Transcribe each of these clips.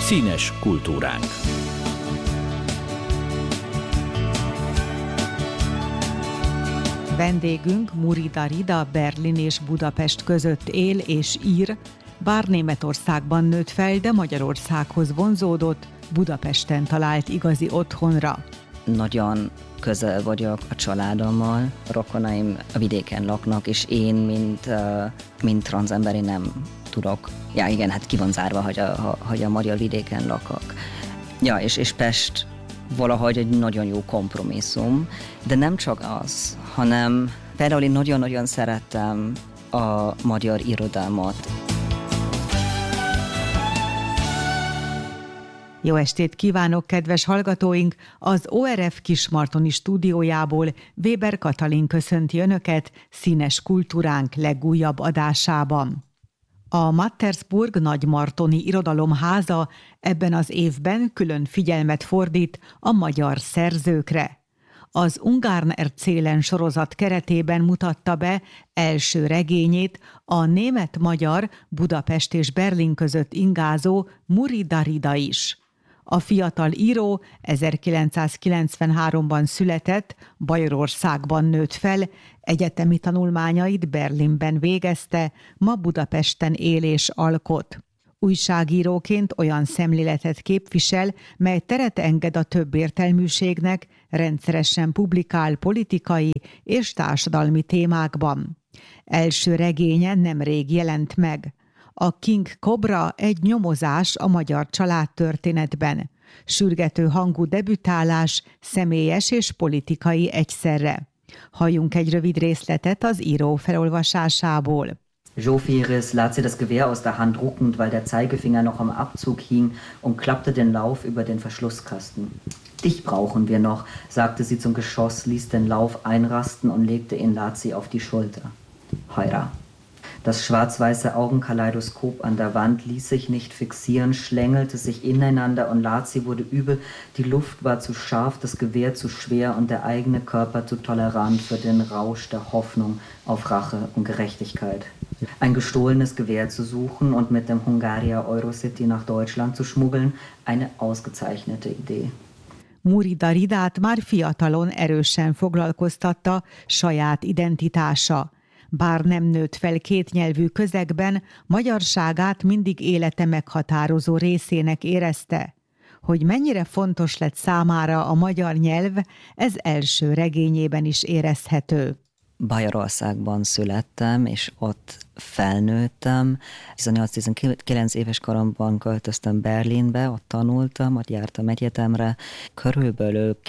Színes kultúránk. Vendégünk Muri Darida Berlin és Budapest között él és ír, bár Németországban nőtt fel, de Magyarországhoz vonzódott, Budapesten talált igazi otthonra. Nagyon közel vagyok a családommal, a rokonaim a vidéken laknak, és én, mint transzemberi nem tudok. Ja igen, hát ki van zárva, hogy a magyar vidéken lakok. Ja, és Pest valahogy egy nagyon jó kompromisszum, de nem csak az, hanem például én nagyon-nagyon szerettem a magyar irodalmat. Jó estét kívánok, kedves hallgatóink! Az ORF Kismartoni stúdiójából Weber Katalin köszönti Önöket Színes kultúránk legújabb adásában. A Mattersburg Nagymartoni Irodalomháza ebben az évben külön figyelmet fordít a magyar szerzőkre. Az Ungern Erzählen sorozat keretében mutatta be első regényét a német-magyar Budapest és Berlin között ingázó Muri Darida is. A fiatal író 1993-ban született, Bajorországban nőtt fel, egyetemi tanulmányait Berlinben végezte, ma Budapesten él és alkot. Újságíróként olyan szemléletet képvisel, mely teret enged a többértelműségnek, rendszeresen publikál politikai és társadalmi témákban. Első regénye nemrég jelent meg. A King Cobra egy nyomozás a magyar családtörténetben. Sürgető hangú debütálás, személyes és politikai egyszerre. Halljunk egy rövid részletet az író felolvasásából. Jofieris lát sie das Gewehr aus der Hand ruckend, weil der Zeigefinger noch am Abzug hing, und klappte den Lauf über den Verschlusskasten. Dich brauchen wir noch, sagte sie zum Geschoss, ließ den Lauf einrasten und legte ihn Lazi auf die Schulter. Heira. Das schwarz-weiße Augenkaleidoskop an der Wand ließ sich nicht fixieren, schlängelte sich ineinander und Lazi wurde übel. Die Luft war zu scharf, das Gewehr zu schwer und der eigene Körper zu tolerant für den Rausch der Hoffnung auf Rache und Gerechtigkeit. Ein gestohlenes Gewehr zu suchen und mit dem Hungaria Eurocity nach Deutschland zu schmuggeln, eine ausgezeichnete Idee. Muri Daridát már fiatalon erősen foglalkoztatta saját identitása. Bár nem nőtt fel kétnyelvű közegben, magyarságát mindig élete meghatározó részének érezte. Hogy mennyire fontos lett számára a magyar nyelv, ez első regényében is érezhető. Bajorországban születtem, és ott felnőttem. 18-19 éves koromban költöztem Berlinbe, ott tanultam, ott jártam egyetemre. Körülbelül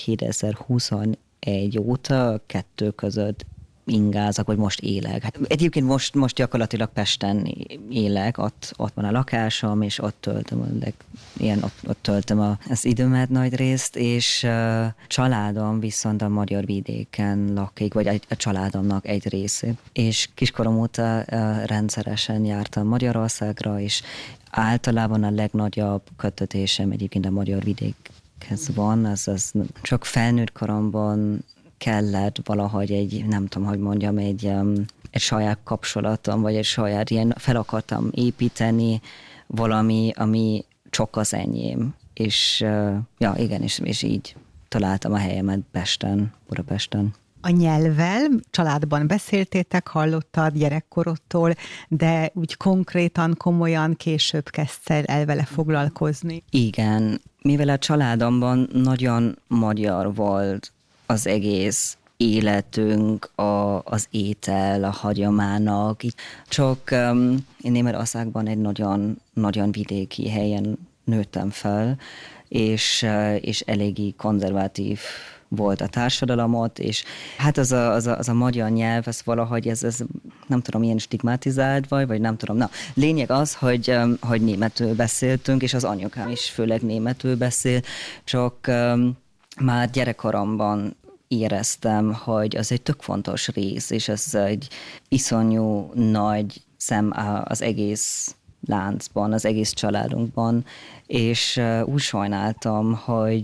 2021 óta kettő között ingázak, vagy most élek. Hát egyébként most gyakorlatilag Pesten élek, ott van a lakásom, és ott töltöm az időmet nagy részt, és családom viszont a magyar vidéken lakik, vagy a családomnak egy része. És kiskorom óta rendszeresen jártam Magyarországra, és általában a legnagyobb köttetésem egyébként a magyar vidékhez van, az csak felnőtt koromban kellett valahogy egy saját kapcsolatom, vagy egy saját ilyen fel akartam építeni valami, ami csak az enyém. És és így találtam a helyemet Budapesten. A nyelvvel családban beszéltétek, hallottad gyerekkorodtól, de úgy konkrétan, komolyan később kezdtél el vele foglalkozni. Igen, mivel a családomban nagyon magyar volt az egész életünk, az étel, a hagyományok. Csak én Németországban egy nagyon, nagyon vidéki helyen nőttem fel, és eléggé konzervatív volt a társadalomot, és hát az a magyar nyelv, ez valahogy ez nem tudom, ilyen stigmatizált vagy nem tudom. Na, lényeg az, hogy németül beszéltünk, és az anyukám is főleg németül beszél, csak már gyerekkoromban éreztem, hogy az egy tök fontos rész, és ez egy iszonyú nagy szem az egész láncban, az egész családunkban, és úgy sajnáltam, hogy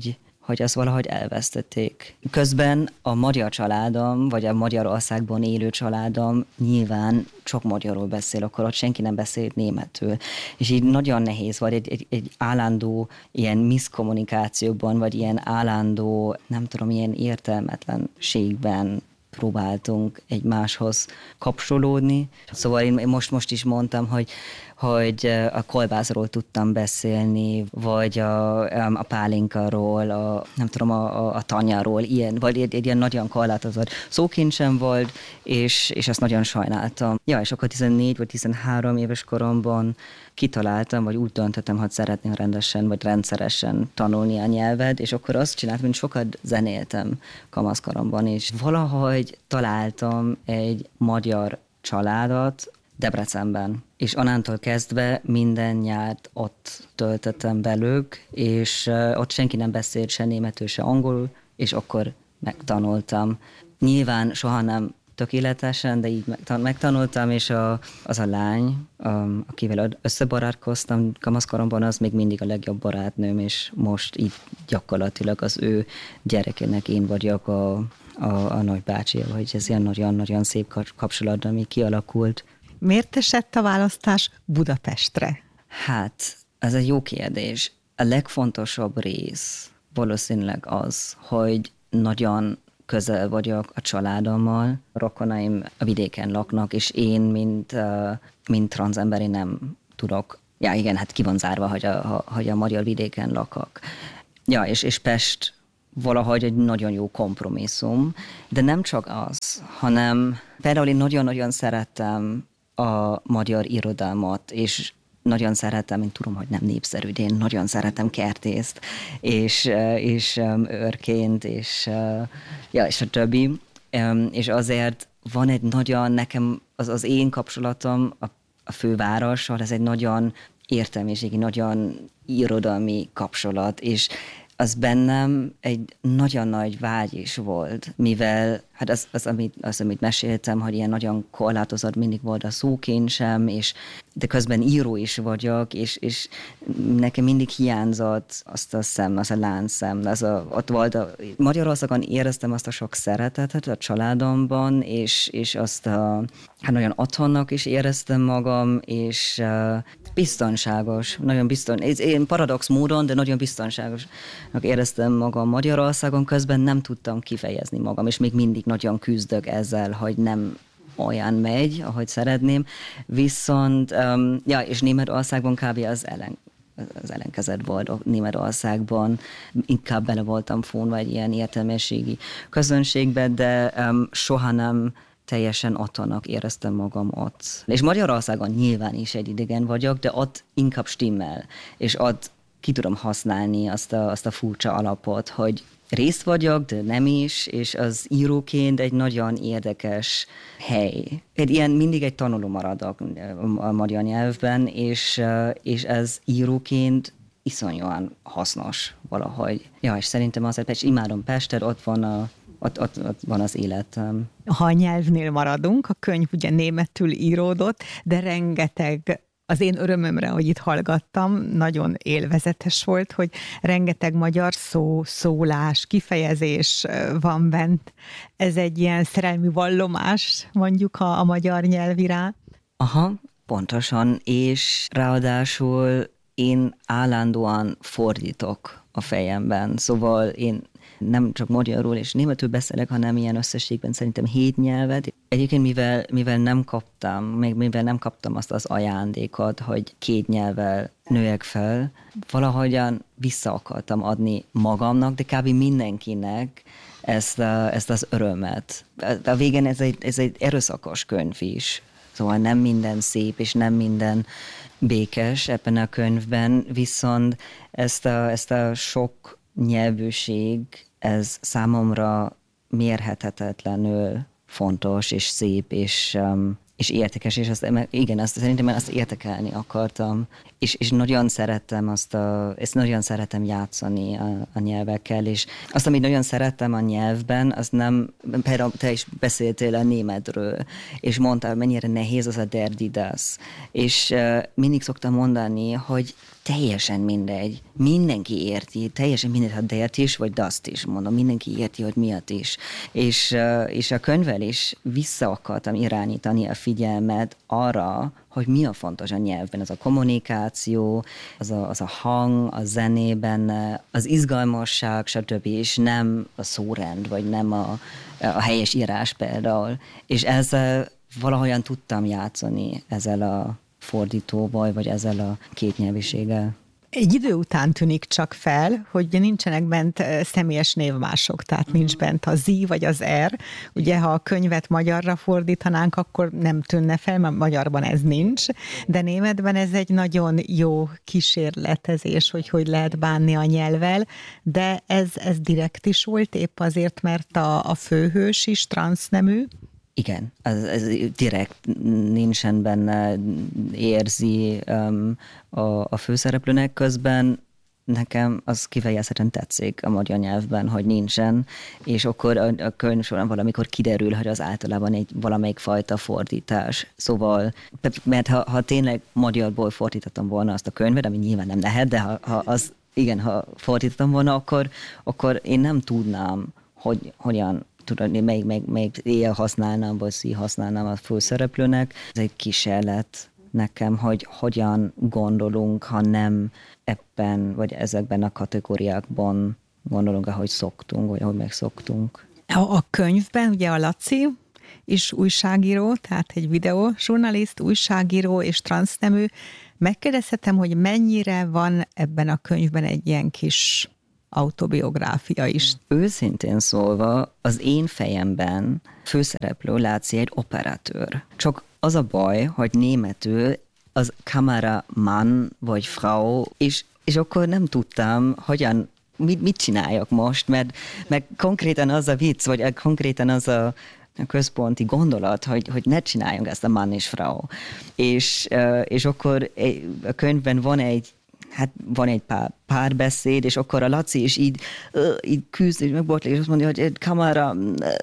hogy azt valahogy elvesztették. Közben a magyar családom, vagy a Magyarországban élő családom nyilván csak magyarul beszél, akkor ott senki nem beszélt németül. És így nagyon nehéz volt egy állandó ilyen miszkommunikációban, vagy ilyen állandó, nem tudom, ilyen értelmetlenségben próbáltunk egymáshoz kapcsolódni. Szóval én most is mondtam, hogy a kolbászról tudtam beszélni, vagy a pálinkaról, nem tudom, a tanyáról, ilyen, vagy egy ilyen nagyon korlátozott szókincsem volt, és azt nagyon sajnáltam. Ja, és akkor 14 vagy 13 éves koromban kitaláltam, vagy úgy döntöttem, hogy szeretném rendesen, vagy rendszeresen tanulni a nyelvet, és akkor azt csináltam, hogy sokat zenéltem kamaszkoromban, és valahogy találtam egy magyar családot Debrecenben, és onnantól kezdve minden nyárt ott töltöttem velük, és ott senki nem beszélt se németül, se angolul, és akkor megtanultam. Nyilván soha nem tökéletesen, de így megtanultam, és az a lány, akivel összebarátkoztam kamaszkoromban, az még mindig a legjobb barátnőm, és most így gyakorlatilag az ő gyerekének én vagyok a nagybácsia, hogy ez ilyen nagyon-nagyon szép kapcsolat, ami kialakult. Miért esett a választás Budapestre? Hát, ez egy jó kérdés. A legfontosabb rész valószínűleg az, hogy nagyon közel vagyok a családommal, rokonaim a vidéken laknak, és én, mint transzemberi nem tudok. Ja, igen, hát ki van zárva, hogy a magyar vidéken lakok. Ja, és Pest valahogy egy nagyon jó kompromisszum, de nem csak az, hanem például én nagyon-nagyon szerettem a magyar irodalmat, és nagyon szeretem, én tudom, hogy nem népszerű, de én nagyon szeretem Kertészt, és Őrként, és a többi. És azért van egy nagyon, nekem az én kapcsolatom a fővárossal, ez egy nagyon értelmiségi, nagyon irodalmi kapcsolat, és az bennem egy nagyon nagy vágy is volt, mivel hát amit meséltem, hogy ilyen nagyon korlátozott mindig volt a szókincsem, de közben író is vagyok, és nekem mindig hiányzott azt a szem, az a láncszem, ott volt Magyarországon éreztem azt a sok szeretetet a családomban, és azt hát nagyon otthonnak is éreztem magam, és biztonságos, nagyon én paradox módon, de nagyon biztonságosnak éreztem magam Magyarországon, közben nem tudtam kifejezni magam, és még mindig nagyon küzdök ezzel, hogy nem olyan megy, ahogy szeretném. Viszont, és Németországban kb. Az ellenkezett volt Németországban. Inkább bele voltam fonva egy ilyen értelmiségi közönségbe, de soha nem teljesen otthonnak éreztem magam ott. És Magyarországon nyilván is egy idegen vagyok, de ott inkább stimmel, és ott ki tudom használni azt a furcsa alapot, hogy részt vagyok, de nem is, és az íróként egy nagyon érdekes hely. Mindig egy tanuló maradok a magyar nyelvben, és ez íróként iszonyúan hasznos valahogy. Ja, és szerintem azért, és imádom Pestet, ott van az életem. Ha a nyelvnél maradunk, a könyv ugye németül íródott, de rengeteg, az én örömömre, hogy itt hallgattam, nagyon élvezetes volt, hogy rengeteg magyar szó, szólás, kifejezés van bent. Ez egy ilyen szerelmi vallomás, mondjuk a magyar nyelv iránt. Aha, pontosan, és ráadásul én állandóan fordítok a fejemben, szóval én nem csak magyarul és németül beszélek, hanem ilyen összességben szerintem 7 nyelvet. Egyébként mivel nem kaptam azt az ajándékot, hogy 2 nyelvvel nőjek fel, valahogyan vissza akartam adni magamnak, de kb. Mindenkinek ezt az örömet. A végén ez egy erőszakos könyv is. Szóval nem minden szép, és nem minden békés ebben a könyvben, viszont ezt a sok nyelvűség, ez számomra mérhetetlenül fontos és szép, és és értékes, és azt szerintem azt értékelni akartam, és nagyon szerettem ezt nagyon szeretem játszani a nyelvekkel, és azt, amit nagyon szerettem a nyelvben, az nem, például te is beszéltél a németről, és mondtál, mennyire nehéz az a der, die, das, és mindig szoktam mondani, hogy teljesen mindegy, mindenki érti, teljesen mindegy, ha dert is, vagy daszt is, mondom, mindenki érti, hogy miatt is. És a könyvvel is vissza akartam irányítani a figyelmet arra, hogy mi a fontos a nyelvben, az a kommunikáció, az a hang, a zenében, az izgalmasság, stb. És nem a szórend, vagy nem a helyes írás például. És ezzel valahogyan tudtam játszani ezzel a fordítóval, vagy ezzel a kétnyelviséggel. Egy idő után tűnik csak fel, hogy nincsenek bent személyes névmások, tehát nincs bent a Z vagy az R. Ugye, ha a könyvet magyarra fordítanánk, akkor nem tűnne fel, mert magyarban ez nincs, de németben ez egy nagyon jó kísérletezés, hogy lehet bánni a nyelvvel, de ez direkt is volt épp azért, mert a főhős is transznemű. Igen, ez direkt nincsen benne, érzi a főszereplőnek, közben nekem az kifejezetten tetszik a magyar nyelvben, hogy nincsen, és akkor a könyv során valamikor kiderül, hogy az általában valamelyik fajta fordítás. Szóval, mert ha tényleg magyarból fordítottam volna azt a könyvet, ami nyilván nem lehet, de ha fordítottam volna, akkor én nem tudnám, hogy hogyan tudod, melyik éjjel használnám, vagy szí használnám a főszereplőnek. Ez egy kísérlet nekem, hogy hogyan gondolunk, ha nem ebben, vagy ezekben a kategóriákban gondolunk, ahogy szoktunk, vagy ahogy megszoktunk. A könyvben ugye a Laci is újságíró, tehát egy videózsurnaliszt, újságíró és transznemű. Megkérdezhetem, hogy mennyire van ebben a könyvben egy ilyen kis autobiográfia is. Őszintén szólva, az én fejemben főszereplő Laci egy operatőr. Csak az a baj, hogy németül az kameramann vagy frau, és akkor nem tudtam, hogyan, mit csináljak most, mert konkrétan az a vicc, vagy konkrétan az a központi gondolat, hogy ne csináljunk ezt a Mann és Frau. És akkor a könyvben van egy párbeszéd, és akkor a Laci is így küzd, és megbotlik, és azt mondja, hogy egy kamera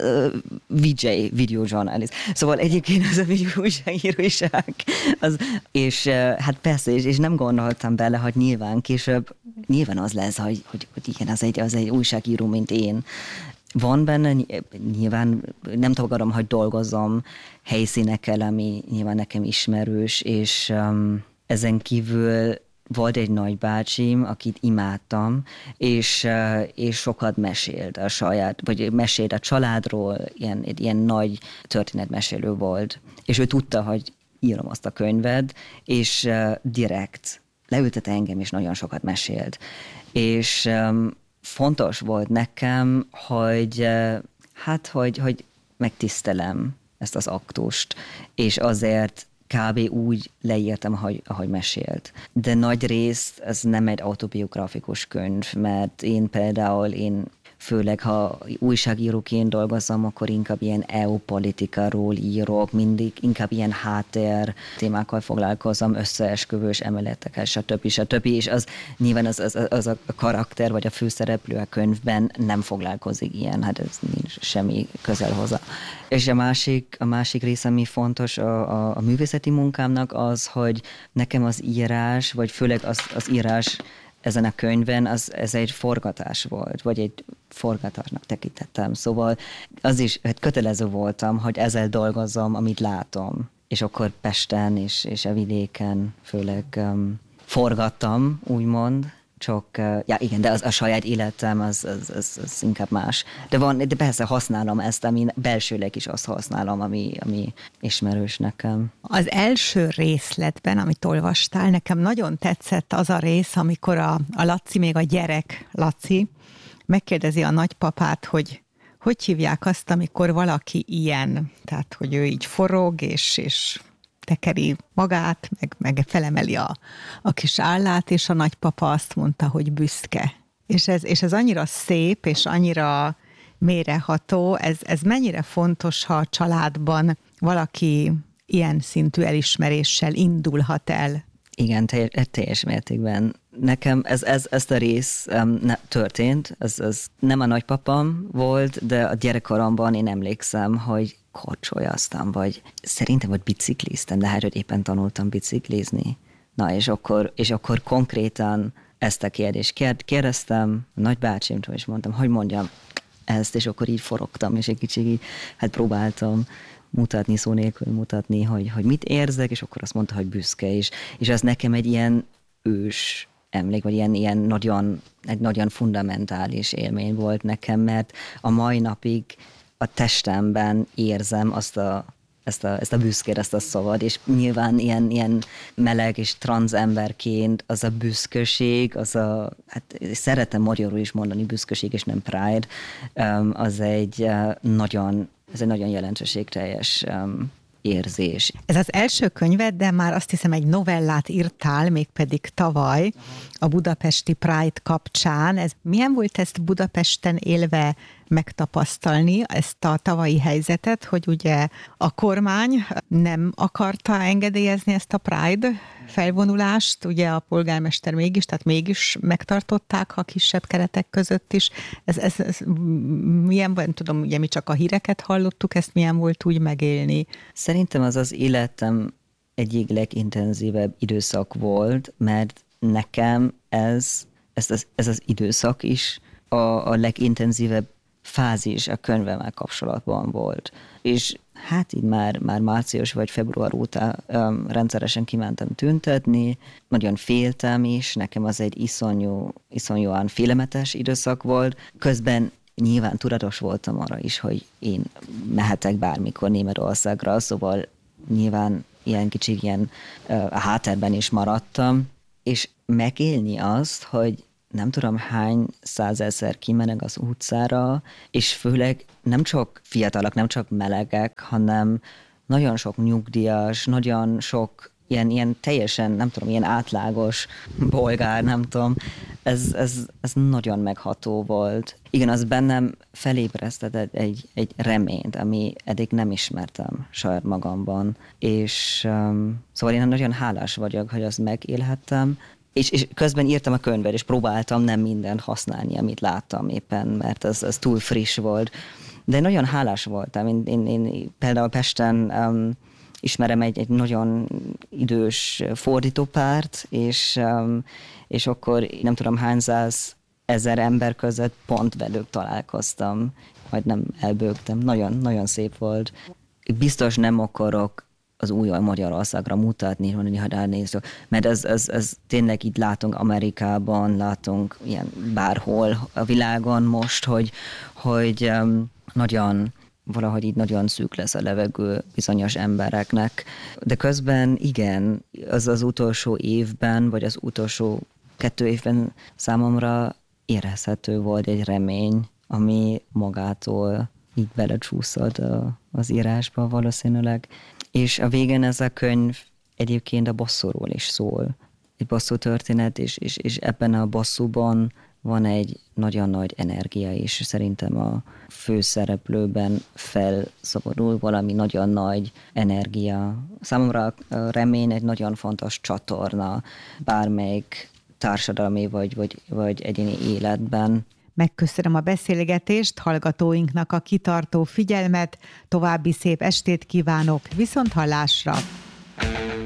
VJ, videojournalist. Szóval egyébként az a újságíróság. És hát persze, és nem gondoltam bele, hogy nyilván az lesz, hogy igen, az egy újságíró, mint én. Van benne, nyilván nem akarom, hogy dolgozom helyszínekkel, ami nyilván nekem ismerős, és ezen kívül volt egy nagybácsim, akit imádtam, és sokat mesélt mesélt a családról, egy ilyen nagy történetmesélő volt. És ő tudta, hogy írom azt a könyvet, és direkt leültette engem, és nagyon sokat mesélt. És fontos volt nekem, hogy megtisztelem ezt az aktust, és azért kb. Úgy leírtam, ahogy mesélt. De nagy részt ez nem egy autobiografikus könyv, mert én főleg, ha újságíróként dolgozom, akkor inkább ilyen EU politikáról írok, mindig inkább ilyen háttér témákkal foglalkozom, összeesküvős emeletekkel, stb. És az nyilván az a karakter, vagy a főszereplő a könyvben nem foglalkozik ilyen, hát ez nincs semmi közel hozzá. És a másik része, ami fontos a művészeti munkámnak az, hogy nekem az írás, vagy főleg az írás ezen a könyvben, ez egy forgatás volt, vagy egy forgatásnak tekintettem. Szóval az is kötelező voltam, hogy ezzel dolgozom, amit látom. És akkor Pesten és a vidéken főleg forgattam, úgymond. Csak, igen, de a saját életem az inkább más. De persze használom ezt, ami belsőleg is azt használom, ami ismerős nekem. Az első részletben, amit olvastál, nekem nagyon tetszett az a rész, amikor a Laci, még a gyerek Laci, megkérdezi a nagypapát, hogy hívják azt, amikor valaki ilyen, tehát hogy ő így forog, és tekeri magát, meg felemeli a kis állát, és a nagypapa azt mondta, hogy büszke. És ez annyira szép, és annyira mélyreható, ez mennyire fontos, ha a családban valaki ilyen szintű elismeréssel indulhat el. Igen, teljes mértékben. Nekem ez a rész történt, ez nem a nagypapám volt, de a gyerekkoromban én emlékszem, hogy korcsolyáztam, vagy szerintem vagy bicikliztem, de hát, hogy éppen tanultam biciklizni. Na, és akkor konkrétan ezt a kérdést kérdeztem a nagybácsimtól, és mondtam, hogy mondjam ezt, és akkor így forogtam, és egy kicsit így, hát próbáltam mutatni, szó nélkül mutatni, hogy mit érzek, és akkor azt mondta, hogy büszke is. És ez nekem egy ilyen ős emlék, vagy ilyen egy nagyon fundamentális élmény volt nekem, mert a mai napig a testemben érzem ezt a büszkét, ezt a szavad, és nyilván ilyen meleg és transz emberként az a büszkeség, hát szeretem magyarul is mondani büszkeség, és nem pride, ez egy nagyon jelentőségteljes érzés. Ez az első könyved, de már azt hiszem egy novellát írtál, mégpedig tavaly a budapesti Pride kapcsán. Milyen volt ezt Budapesten élve megtapasztalni, ezt a tavalyi helyzetet, hogy ugye a kormány nem akarta engedélyezni ezt a Pride felvonulást, ugye a polgármester mégis, tehát mégis megtartották, ha kisebb keretek között is. Ez milyen, nem tudom, ugye mi csak a híreket hallottuk, ezt milyen volt úgy megélni? Szerintem az életem egyik legintenzívebb időszak volt, mert nekem ez az időszak is a legintenzívebb fázis a könyvemmel kapcsolatban volt. És hát így már március vagy február óta rendszeresen kimentem tüntetni, nagyon féltem is, nekem az egy iszonyúan félelmetes időszak volt. Közben nyilván tudatos voltam arra is, hogy én mehetek bármikor Németországra, szóval nyilván ilyen kicsit a háttérben is maradtam, és megélni azt, hogy nem tudom hány százezer kimennek az utcára, és főleg nem csak fiatalok, nem csak melegek, hanem nagyon sok nyugdíjas, nagyon sok ilyen teljesen, nem tudom, ilyen átlagos bolgár, nem tudom. Ez nagyon megható volt. Igen, az bennem felébresztett egy reményt, ami eddig nem ismertem saját magamban. És szóval én nagyon hálás vagyok, hogy azt megélhettem, és közben írtam a könyvet, és próbáltam nem mindent használni, amit láttam éppen, mert ez túl friss volt. De nagyon hálás voltam. Én például Pesten ismerem egy nagyon idős fordítópárt, és akkor nem tudom hány százezer ember között pont velük találkoztam, vagy nem elbőgtem. Nagyon, nagyon szép volt. Biztos nem akarok az új Magyarországra mutatni, hogy elnézzük, mert ez tényleg így látunk Amerikában, látunk ilyen bárhol a világon most, hogy nagyon valahogy így nagyon szűk lesz a levegő bizonyos embereknek. De közben igen, az utolsó évben, vagy az utolsó 2 évben számomra érezhető volt egy remény, ami magától így belecsúszott az írásba valószínűleg. És a végén ez a könyv egyébként a bosszúról is szól. Egy bosszú történet, és ebben a bosszúban van egy nagyon nagy energia is. Szerintem a főszereplőben felszabadul valami nagyon nagy energia. Számomra a remény egy nagyon fontos csatorna bármelyik társadalmi vagy egyéni életben. Megköszönöm a beszélgetést, hallgatóinknak a kitartó figyelmet, további szép estét kívánok, viszonthallásra!